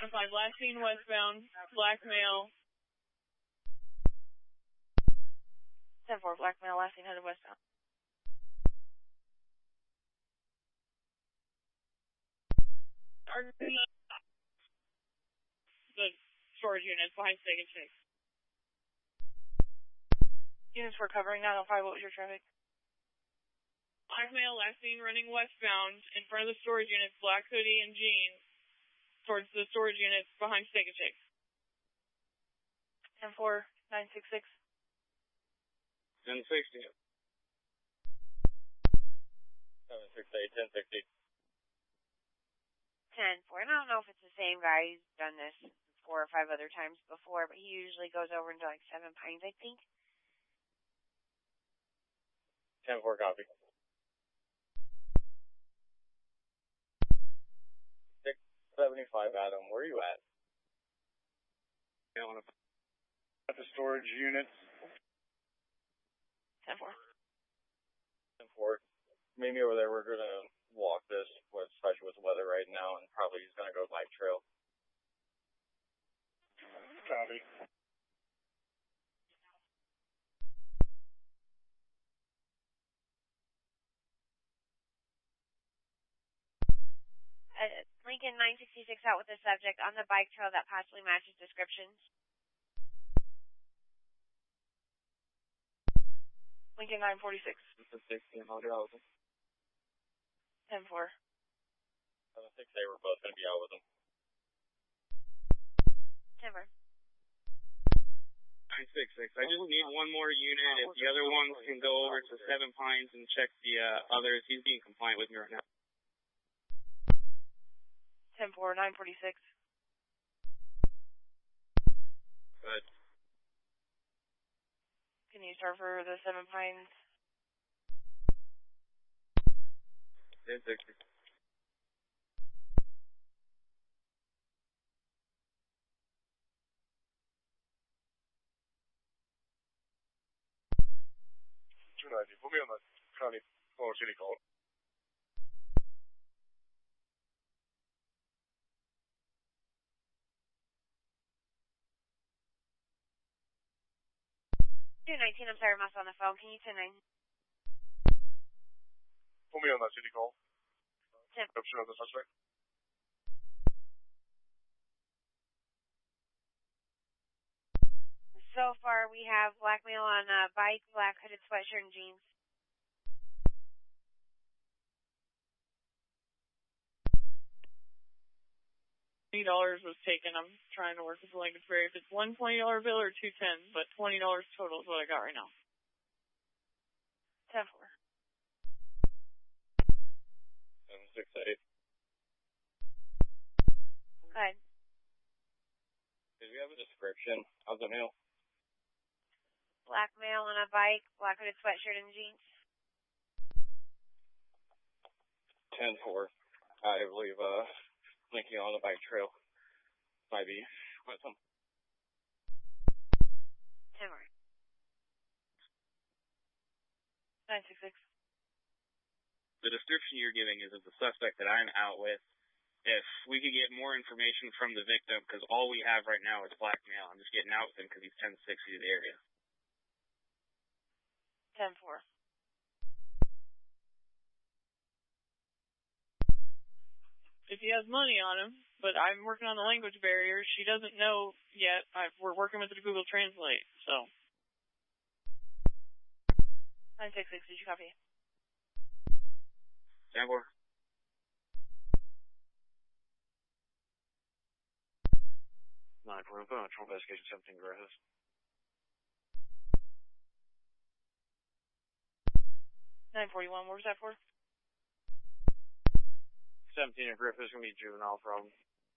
5, last seen westbound, black male. 10-4, black male, last seen headed westbound. The storage units behind Steak and Shake. Units were covering 905, what was your traffic? Black male, last seen running westbound in front of the storage units, black hoodie and jeans, towards the storage units behind Steak and Shake. 10-4, 966. 1060. 768, 1060. 10-4, and I don't know if it's the same guy. He's done this 4 or 5 other times before, but he usually goes over into like 7 Pines, I think. 10-4, copy. 675, Adam, where are you at? At the storage units. 10-4. 10-4. Meet me over there. We're going to walk this, especially with the weather right now, and probably he's going to go bike trail. Copy. Lincoln 966 out with the subject on the bike trail that possibly matches descriptions. Lincoln 946. This is 16, I'll get out with him. 10-4. 768, we're both going to be out with him. 10-4. 966. I just need one more unit. If the other ones can go over to 7 Pines and check the others, he's being compliant with me right now. 10-4, 946. Good. Can you start for the 7 Pines? 1060. 290. Put me on the county or city call. $219, I'm sorry, Mouse on the phone. Can you 10-9? Put me on that city call. 10. Description of the suspect. So far, we have black male on a bike, black hooded sweatshirt and jeans. $20 was taken. I'm trying to work with the language barrier. If it's $1 $20 bill or $210, but $20 total is what I got right now. 10-4. 768. Go ahead. Did we have a description of the male? Black male on a bike, black hooded sweatshirt and jeans. 10-4. I believe, Lincoln on the bike trail might be with him. 10-4. 966. The description you're giving is of the suspect that I'm out with. If we could get more information from the victim, because all we have right now is black male. I'm just getting out with him because he's 1060 to the area. 10-4. If he has money on him, but I'm working on the language barrier. She doesn't know yet. We're working with it to Google Translate, so. 966, did you copy? 10-4. 9-4, I'm putting on Trump investigation 17 Griffiths. 941, what was that for? 17 in Griffiths, gonna be juvenile problem.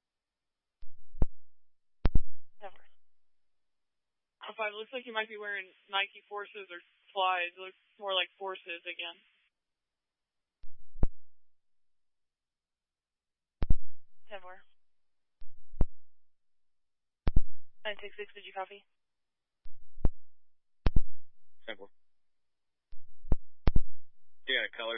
10-4. 5, looks like you might be wearing Nike Forces or slides. It looks more like Forces again. 10-4. 966, did you copy? 10-4. You got a color